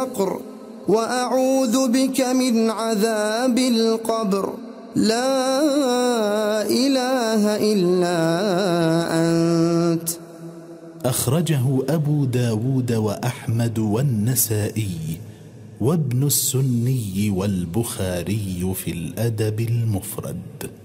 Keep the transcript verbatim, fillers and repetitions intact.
وأعوذ بك من عذاب القبر. لا إله إلا أنت. أخرجه أبو داود وأحمد والنسائي وابن السني والبخاري في الأدب المفرد.